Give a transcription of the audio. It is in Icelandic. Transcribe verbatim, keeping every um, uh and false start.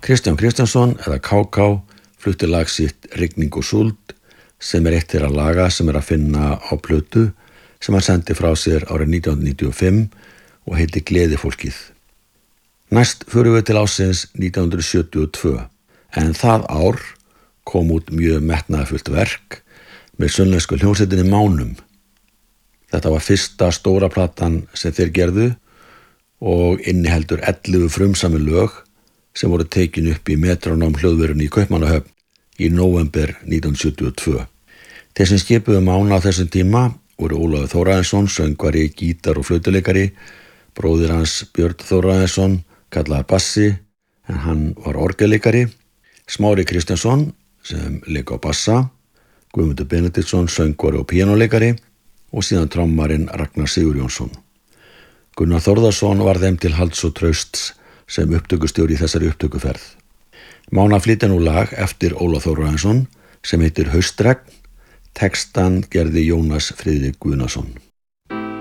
Kristján Kristjánsson eða K K flutti lag sitt Rigning og súld sem er eitt þeirra laga sem er að finna á plötu sem hann sendi frá sér árið nítján hundruð níutíu og fimm og heiti Gleðifólkið. Næst förum við til ársins nítján hundruð sjötíu og tvö en það ár kom út mjög metnaðarfullt verk með sunnlensku hljómsveitinni Mánum. Þetta var fyrsta stóra platan sem þeir gerðu og inniheldur ellefu frumsami lög sem voru tekin upp í Metronóm hljóðverunni í Kaupmannahöfn í nóvember nítján hundruð sjötíu og tvö. Þeir sem skipuðu Mána á þessum tíma voru Ólafur Þórarinsson, söngvari, gítar og flautuleikari, bróðir hans Björn Þórarinsson, kallaður bassi, en hann var orgelleikari, Smári Kristjánsson sem leik á bassa, Guðmundur Benediktsson, söngvari og píanóleikari og síðan trommarinn Ragnar Sigurjónsson. Gunnar Þórðarsson var þeim til halds og trausts sem upptökustjóri í þessari upptökuferð. Mána flytja nú lag eftir Ólaf Þórarinsson sem heitir Haustregn, textan gerði Jónas Friðrik Guðnason.